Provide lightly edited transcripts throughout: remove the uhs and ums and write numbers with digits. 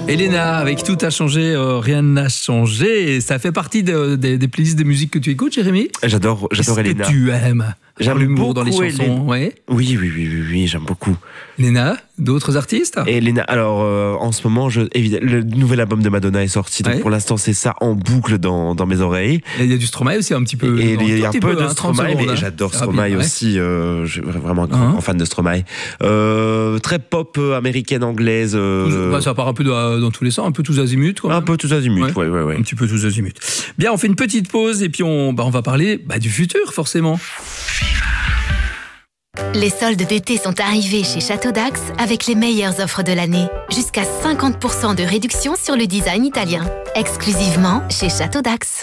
Elena, avec Tout a changé, rien n'a changé. Et ça fait partie des playlists de musique que tu écoutes, Jérémy? J'adore Elena. Est-ce que tu aimes? J'aime l'humour dans les beaucoup chansons, Elena. ouais. Oui, j'aime beaucoup. Elena, d'autres artistes? Elena, alors en ce moment, évidemment, le nouvel album de Madonna est sorti, donc pour l'instant c'est ça en boucle dans mes oreilles. Il y a du Stromae aussi un petit peu. Et il y a un peu de Stromae, mais j'adore Stromae aussi. Je suis vraiment un grand fan de Stromae. Très pop américaine, anglaise. Ça part un peu dans tous les sens, un peu tous azimuts. Un peu tous azimuts, ouais. Un petit peu tous azimuts. Bien, on fait une petite pause et puis on va parler du futur, forcément. Les soldes d'été sont arrivés chez Château d'Ax avec les meilleures offres de l'année. Jusqu'à 50% de réduction sur le design italien. Exclusivement chez Château d'Ax.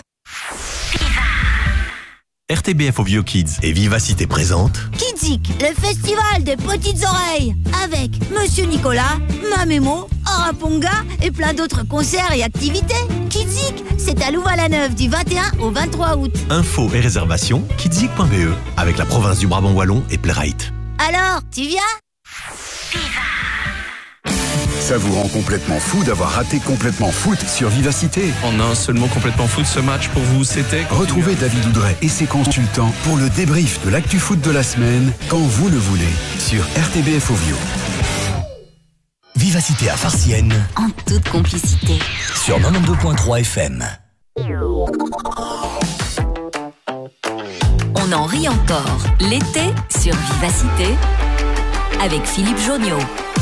RTBF Ovio Kids et Vivacité présente Kidzik, le festival des petites oreilles, avec Monsieur Nicolas, Mamémo, Araponga et plein d'autres concerts et activités. Kidzik, c'est à Louvain-la-Neuve du 21 au 23 août. Infos et réservations kidzik.be avec la province du Brabant Wallon et Playrite. Alors, tu viens? Ça vous rend complètement fou d'avoir raté Complètement Foot sur Vivacité. En un seul mot, Complètement Foot, ce match pour vous, c'était... Retrouvez David Oudret et ses consultants pour le débrief de l'actu foot de la semaine, quand vous le voulez, sur RTBF Ovio. Vivacité à Farciennes, En toute complicité. sur 92.3 FM. On en rit encore. L'été sur Vivacité avec Philippe Joniot.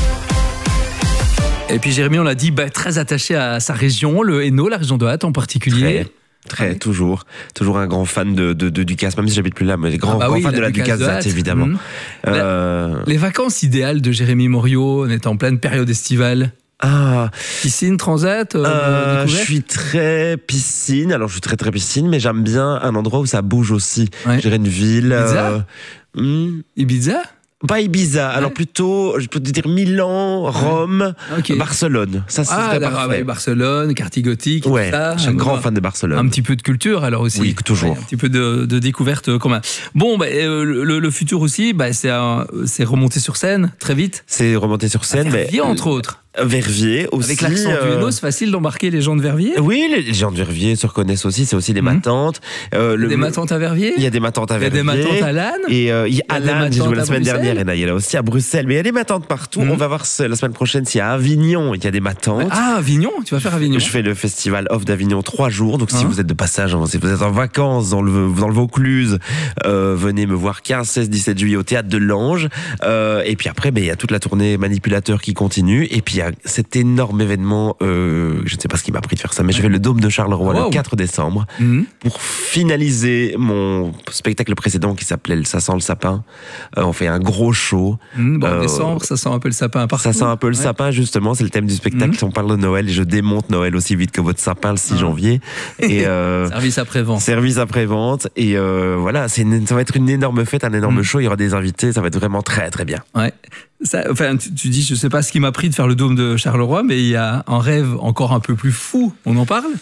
Et puis Jérémy, on l'a dit, très attaché à sa région, le Hainaut, la région de Hatt en particulier. Très, toujours un grand fan de Ducasse, même si j'habite plus là, mais grand fan de la Ducasse de Hatt, évidemment. Les vacances idéales de Jérémy Morio, on est en pleine période estivale. Piscine, transat, je suis très piscine, mais j'aime bien un endroit où ça bouge aussi. J'irais une ville. Ibiza? Pas Ibiza, alors plutôt, je peux te dire Milan, Rome, Barcelone. Ça, c'est très parfait. Barcelone, quartier gothique, ouais, ça. Je suis un grand fan de Barcelone. Un petit peu de culture, alors aussi. Oui, toujours. Ouais, un petit peu de découverte quand même. Bon, le futur aussi, c'est remonter sur scène, très vite. C'est remonter sur scène. Verviers, entre autres. Verviers aussi. Avec l'accent du Hainaut, c'est facile d'embarquer les gens de Verviers. Oui, les gens de Verviers se reconnaissent aussi, c'est aussi des matantes. Des matantes à Verviers. Il y a des matantes à Verviers. Il y a des matantes à Lannes. Et à Lannes, j'ai joué la semaine dernière, et il y en a aussi à Bruxelles. Mais il y a des matantes partout. On va voir la semaine prochaine s'il y a à Avignon, il y a des matantes. Ah, Avignon, tu vas faire Avignon. Je fais le festival Off d'Avignon 3 jours. Donc si vous êtes de passage, si vous êtes en vacances dans le Vaucluse, venez me voir 15, 16, 17 juillet au Théâtre de l'Ange. Et puis après, il y a toute la tournée Manipulateur qui continue. Et puis il y a cet énorme événement, je ne sais pas ce qui m'a pris de faire ça, mais je fais le Dôme de Charleroi le 4 décembre pour finaliser mon spectacle précédent qui s'appelait Ça sent le sapin. On fait un gros show. Décembre, ça sent un peu le sapin partout. Ça sent un peu le sapin, justement, c'est le thème du spectacle. On parle de Noël et je démonte Noël aussi vite que votre sapin le 6 janvier. Et, service après-vente. Service après-vente. Et voilà, ça va être une énorme fête, un énorme show. Il y aura des invités, ça va être vraiment très très bien. Ouais. Tu dis, je sais pas ce qui m'a pris de faire le Dôme de Charleroi, mais il y a un rêve encore un peu plus fou. On en parle?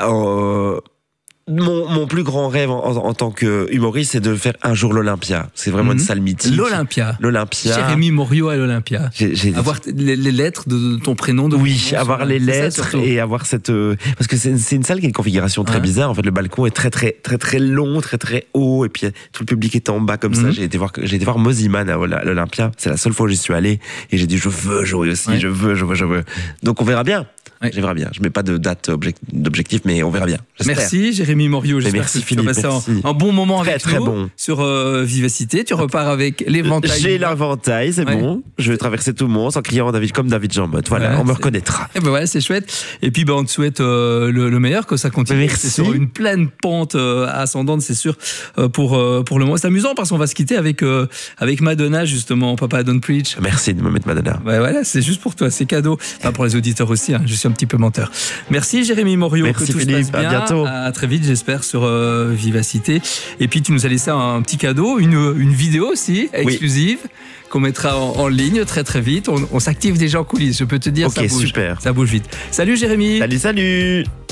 Mon plus grand rêve en tant que humoriste, c'est de faire un jour l'Olympia. C'est vraiment une salle mythique. L'Olympia. Jérémy Morio à l'Olympia. Avoir les lettres de ton prénom. Avoir les lettres et avoir cette... parce que c'est une salle qui a une configuration très bizarre. En fait, le balcon est très très très très long, très très haut, et puis tout le public est en bas comme ça. J'ai été voir Moziman à l'Olympia. C'est la seule fois où j'y suis allé et j'ai dit je veux jouer aussi, je veux. Donc on verra bien. Je verrai bien. Je mets pas de date d'objectif, mais on verra bien. J'espère. Merci Jérémy Morio. Merci que tu vas passer un bon moment avec nous sur Vivacité. Tu repars avec l'éventail. J'ai l'inventail, c'est bon. Je vais traverser tout le monde en criant comme David Jean-Mott. Voilà, on me reconnaîtra. Et voilà, c'est chouette. Et puis on te souhaite le meilleur, que ça continue. Merci. C'est sur une pleine pente ascendante, c'est sûr, pour le moment. C'est amusant parce qu'on va se quitter avec Madonna, justement, Papa Don't Preach. Merci de me mettre Madonna. Voilà, c'est juste pour toi, c'est cadeau. Enfin, pour les auditeurs aussi, je suis un petit peu menteur. Merci Jérémy Morio. Merci que tout Philippe, se passe bien. à bientôt. À très vite, j'espère, sur Vivacité. Et puis tu nous as laissé un petit cadeau, une vidéo aussi, exclusive, qu'on mettra en ligne très très vite. On s'active déjà en coulisses, je peux te dire, ça bouge. Super. Ça bouge vite. Salut Jérémy. Salut.